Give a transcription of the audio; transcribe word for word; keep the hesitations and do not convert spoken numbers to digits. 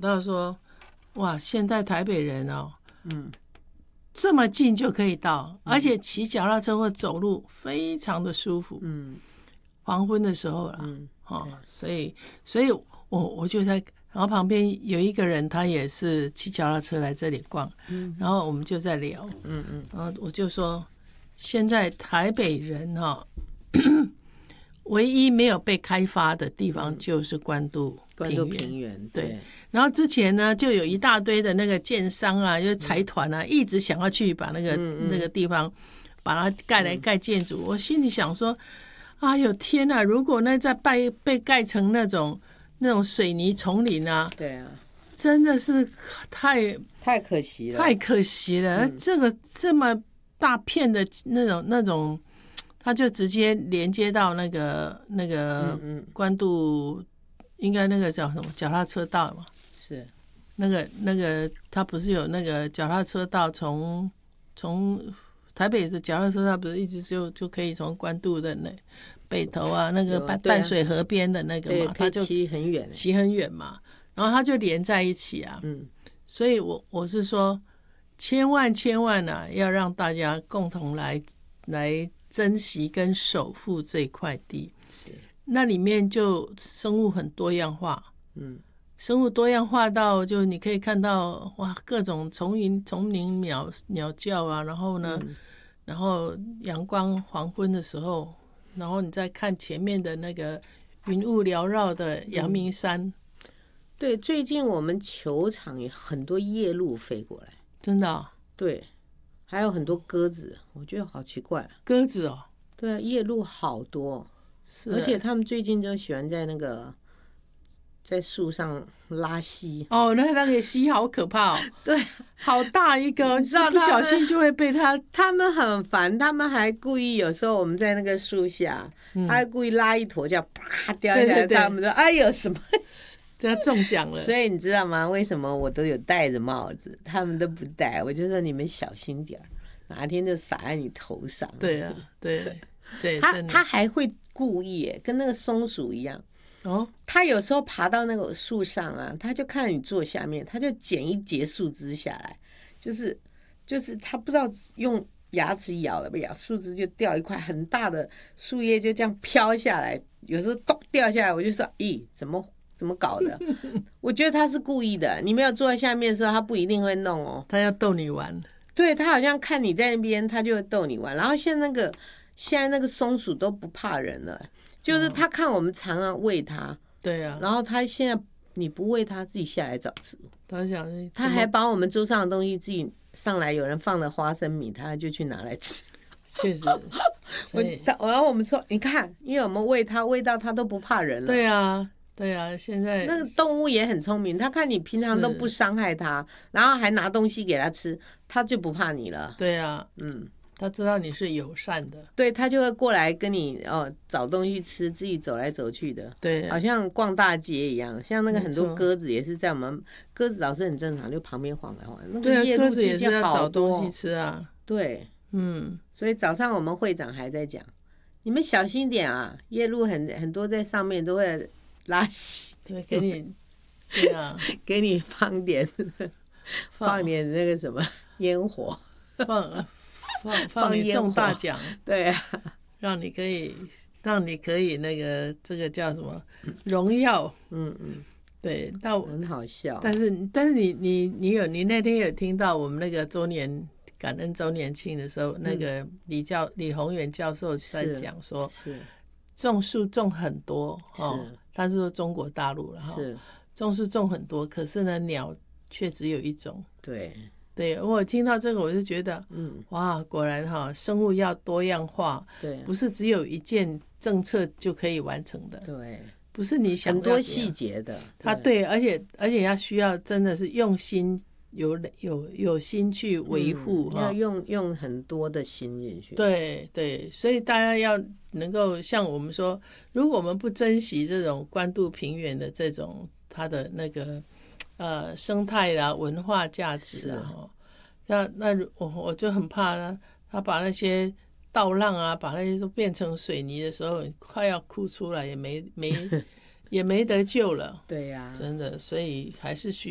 到说，哇，现在台北人哦，嗯，这么近就可以到，而且骑脚踏车或走路非常的舒服。嗯，黄昏的时候啦，嗯，哦，所以所以我我就在，然后旁边有一个人，他也是骑脚踏车来这里逛，嗯，然后我们就在聊，嗯嗯，然后我就说，现在台北人哈、哦，唯一没有被开发的地方就是关渡关渡平原，对。 对，然后之前呢，就有一大堆的那个建商啊，就是财团啊，嗯、一直想要去把那个、嗯、那个地方把它盖来盖建筑。嗯、我心里想说，哎呦天哪！如果那再被被盖成那种那种水泥丛林啊， 对啊， 真的是太太可惜了， 太可惜了。嗯、这个这么大片的那种那种。他就直接连接到那个那个关渡，嗯嗯应该那个叫什么脚踏车道嘛？ 是， 那个那个他不是有那个脚踏车道从从台北的脚踏车道不是一直就就可以从关渡的那北投啊那个淡淡水河边的那个嘛， 他就骑很远， 骑很远嘛，然后他就连在一起啊。嗯，所以我我是说，千万千万啊，要让大家共同来来。珍惜跟守护这一块地，是那里面就生物很多样化，嗯，生物多样化到就你可以看到哇各种丛林丛林鸟鸟叫啊，然后呢，嗯、然后阳光黄昏的时候，然后你再看前面的那个云雾缭绕的阳明山，嗯、 对，最近我们球场有很多夜鹭飞过来， 真的、哦， 对。还有很多鸽子，我觉得好奇怪。 鸽子哦， 对啊，夜鹭好多，是，而且他们最近就喜欢在那个在树上拉稀。 哦，那那个稀好可怕哦。 对， 好大一个，不小心就会被它。 他们很烦，他们还故意有时候我们在那个树下，嗯、他还故意拉一坨，这样啪掉下来，对对对他们说：“哎呦什么？” 这中奖了， 所以你知道吗？为什么我都有戴着帽子，他们都不戴？我就说你们小心点儿，哪天就撒在你头上。 对啊，对对， 他他还会故意，跟那个松鼠一样哦。他有时候爬到那个树上啊，他就看你坐下面，他就剪一截树枝下来，就是就是他不知道用牙齿咬了不咬，树枝就掉一块很大的树叶，就这样飘下来。有时候咚掉下来，我就说：“咦，怎么？”怎么搞的？我觉得他是故意的。你没有坐在下面的时候，他不一定会弄哦。 他要逗你玩。 对，他好像看你在那边，他就会逗你玩。然后现在那个现在那个松鼠都不怕人了，就是他看我们常常喂它。 对啊。 然后他现在你不喂它，自己下来找吃。 他想， 他还把我们桌上的东西自己上来，有人放了花生米，他就去拿来吃。 确实。 我然后我们说，你看，因为我们喂它，喂到它都不怕人了。 对啊。对啊，现在那个动物也很聪明，它看你平常都不伤害它，然后还拿东西给它吃，它就不怕你了。 对啊，嗯，它知道你是友善的， 对，它就会过来跟你哦找东西吃，自己走来走去的， 对， 好像逛大街一样。像那个很多鸽子也是在我们鸽子倒是很正常，就旁边晃来晃。那对啊，鸽子也是要找东西吃啊。 对，嗯，所以早上我们会长还在讲，你们小心点啊，夜鹭很很多在上面都会。拉稀， 对，给你，对啊， 给你放点，放点那个什么烟火， 放放放你中大奖， 对啊， 让你可以，让你可以那个这个叫什么荣耀，嗯嗯，对，但很好笑， 但是但是你你你有你那天有听到我们那个周年感恩周年庆的时候，嗯、那个李教李宏远教授在讲说， 是种树种很多哦。他是说中国大陆了哈， 是种树种很多，可是呢，鸟却只有一种。 对对，我听到这个，我就觉得，嗯，哇，果然哈，生物要多样化， 对， 不是只有一件政策就可以完成的， 对， 不是你想很多细节的， 他对，而且而且要需要真的是用心。有有有心去维护、 嗯、要用用很多的心进去。 对对，所以大家要能够像我们说，如果我们不珍惜这种关渡平原的这种它的那个呃生态啦、文化价值啊，那那我我就很怕呢，他把那些稻浪啊，把那些都变成水泥的时候，快要哭出来也没没也没得救了。 对呀、啊， 真的，所以还是需。